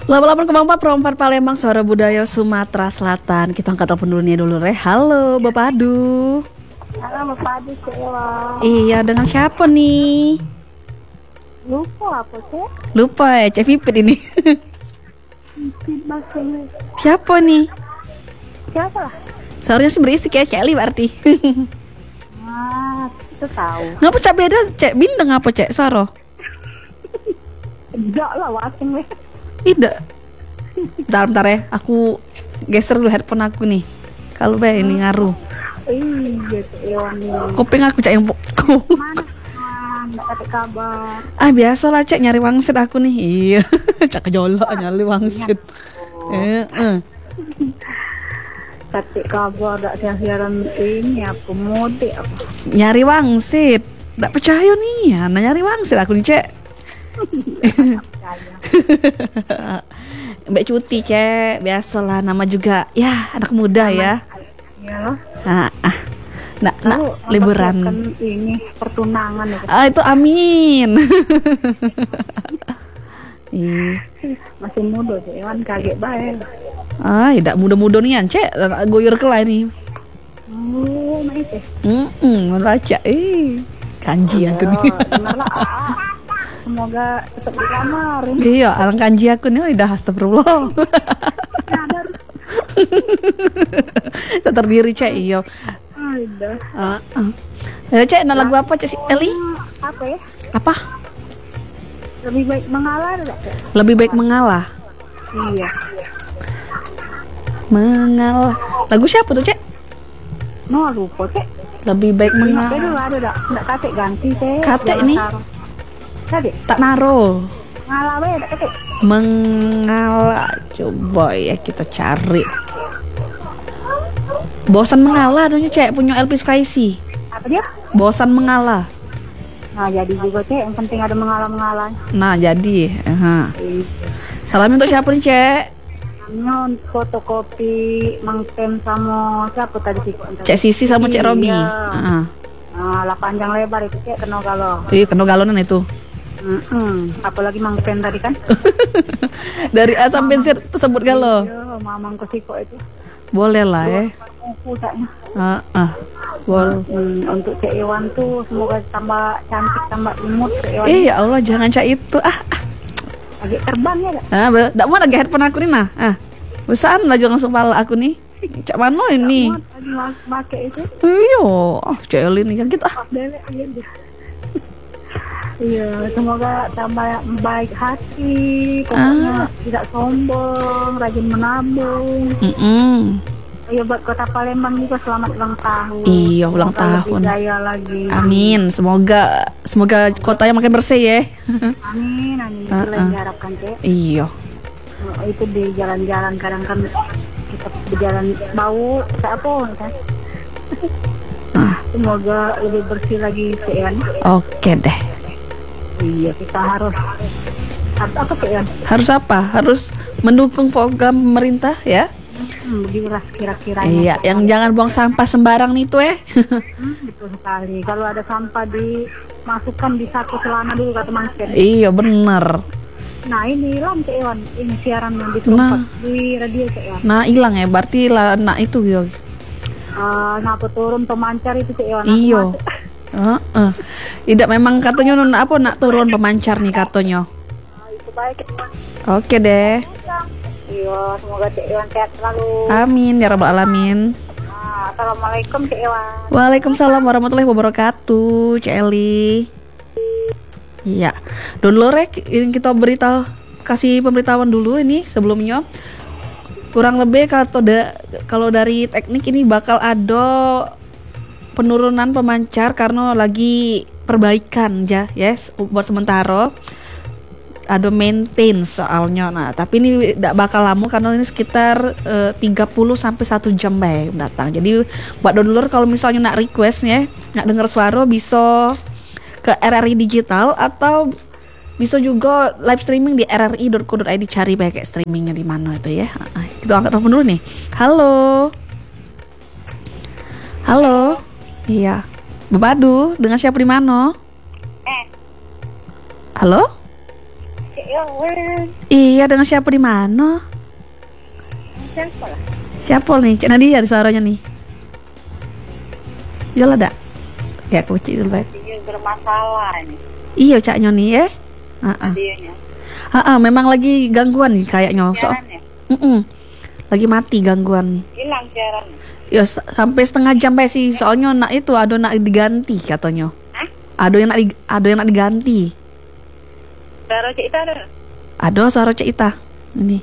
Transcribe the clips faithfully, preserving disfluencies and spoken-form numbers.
delapan delapan koma empat Perempat Palembang, suara budaya Sumatera Selatan. Kita angkat telepon dulu nih dulu, Re. Halo, Bapak Adu. Halo, Bapak Adu, Cek. Iya, dengan siapa nih? Lupa apa, Cek? Lupa ya, Cek Pipit ini. Siapa nih? Siapa? Suaranya sih berisik ya, Cek Li berarti. Ah, itu tahu. Ngapa Cek beda, Cek bindeng apa, Cek Saro? Enggak lah, wasing weh. Tidak. Bentar, bentar ya, aku geser dulu headphone aku nih. Kalau be ini ngaruh. Iya, Cek Iwan. Kuping aku Cek yang Mana? Enggak ada kabar. Ah biasa lah Cek, nyari wangsit aku nih. Iya. Cak kejolak nyari wangsit. Eh, eh. Tapi kabar enggak siaran ini apa mode apa. Nyari wangsit. Nggak percaya nih ya, nah nyari wangsit aku nih Cek. Mbak cuti Cek, biasalah nama juga ya anak muda ya. Iya. Ah, ah. Nak, nak liburan. Ini pertunangan ya. Ah itu amin. Ih. Masih muda Cek Iwan, kaget bae. Ah, tidak muda-muda nih an Cek, goyor kelai nih. Oh, maite. Hmm, baca eh kanji aku nih. Semoga tetap dilamar. Iya, alang kanji aku nih udah astagfirullah. Saya terdiri Cek, iya. Udah. Ah, ah. Ya Cek, nah lagu apa Cek si Eli? Apa ya? Apa? Lebih baik mengalah enggak? Lebih baik mengalah. Iya. Mengalah. Lagu siapa tuh Cek? No, lupa Cek. Lebih baik Itu mengalah. ada enggak? Enggak kate ganti Cek. Kate Jangan ini? taruh. Kate. Tak naro. Ngalah wae enggak kate. Mengalah. Coba ya kita cari. Bosan mengalah dong Cek, punya Elvis Kaisi. Apa dia? Bosan mengalah. Nah, jadi juga Cek, yang penting ada mengalah-mengalah. Nah, jadi. Aha. Iya. Salam untuk siapa nih, Cek? Nyon fotokopi Mang Tem sama siapa tadi sih? Cek Sisi sama Cek Robi. Iya. Heeh. Nah, lah panjang lebar itu Cek kena kalau. Iya, kena galonan itu. Mm-mm. Apalagi Mang Tem tadi kan? Dari A sampai Z tersebut galo. Iya, mamang kesiko itu. Boleh lah ya. Buku kayaknya. Heeh. Boleh. Hmm, untuk Cek Iwan tuh semoga tambah cantik, tambah imut Cek Iwan. Eh ya Allah, jangan Cek itu. Ah, ah. Lagi terbang ya Kak? Ah, enggak mau lagi headphone aku nih nah. Ah. Busaan lah langsung pala aku nih. Cak mano ini? Lagi pakai itu. Iya, ah Cek Eli nih kan kita. Ah, belek aja dia. Iya, semoga tambah baik hati, pokoknya Ah. tidak sombong, rajin menabung. Mm-mm. Iya, buat Kota Palembang juga selamat ulang tahun. Iya, ulang Semoga tahun. lebih jaya lagi. Amin. Semoga semoga kotanya makin bersih ya. Amin, amin. Itu Ah, yang ah. diharapkan Cek. Iya. Oh, itu di jalan-jalan kadang kan kita berjalan bau, tak apa kan. Ah. Semoga lebih bersih lagi Cek Iwan. Oke deh. Iya, kita harus apa apa Cek Iwan? Harus apa? Harus mendukung program pemerintah ya. Hmm, diuras kira-kiranya. Iya, yang jangan buang sampah sembarang nih tuh eh. Hmm, betul sekali. Kalau ada sampah dimasukkan di satu celana dulu kata Mas Ken. Iya bener. Nah ini hilang Cek Iwan, ini siaran yang di Nah. tempat di radio Cek Iwan. Nah hilang ya, berarti lah nah itu yo. Uh, ngapa turun pemancar itu Cek Iwan? Iyo. Heeh. Tidak memang katanya nun apa nak turun pemancar nih katanya. Uh, itu baik Cek Iwan. Oke deh. Iya, semoga Cek Iwan sehat selalu. Amin ya rabbal alamin. Nah, assalamualaikum Cek Iwan. Waalaikumsalam warahmatullahi wabarakatuh, Cek Eli. Iya, download rek, ini kita berita kasih pemberitahuan dulu ini sebelumnya. Kurang lebih kalau da, kalau dari teknik ini bakal ada penurunan pemancar karena lagi perbaikan ya, yes, buat sementara. Ada maintain soalnya. Nah, tapi ini tidak bakal lama karena ini sekitar uh, tiga puluh sampai satu jam bae mendatang. Jadi buat download kalau misalnya nak request ya, nak denger suara bisa ke R R I Digital atau bisa juga live streaming di r r i dot co dot i d, cari bae kayak streamingnya di mana itu ya. Kita angkat telepon dulu nih. Halo. Halo. Iya. Babadu, dengan siapa di mana? Eh, Halo? Cek Ya, weh. Iya, dengan siapa di mana? Siapa lah? Siapa nih? Cik Nadia di suaranya nih. Yola dak? Ya aku cek dulu baik. Dia bermasalah ini. Iya caknya nih ya. Heeh. Dianya. Heeh, memang lagi gangguan nih kayaknya. So, Siarannya. mm lagi mati gangguan. Hilang siarannya. Ya s- sampai setengah jam pe sih. Soalnya nak itu ada nak diganti katanya. Hah? Ada yang nak di, ada yang nak diganti. Baru cek itu ada. Ada suara cek Ita. Ini.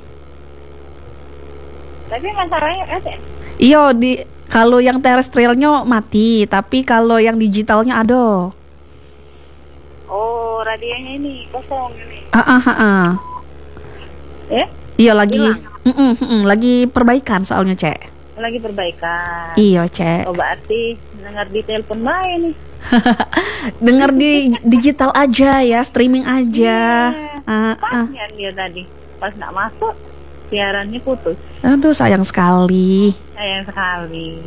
Tapi masalahnya ada. Iya di kalau yang terestrialnya mati, tapi kalau yang digitalnya ada. Oh, radionya ini kosong ini. Ah ah ah. ah. Ya? Iya lagi. Hilang. Mm-mm, mm-mm, lagi perbaikan soalnya cek. Lagi perbaikan. Iya cek. Oh, berarti dengar di telepon baik nih. Dengar di digital aja ya, streaming aja. Ah, ah. Pas dia tadi. Pas nak masuk, siarannya putus. Aduh sayang sekali. Sayang sekali.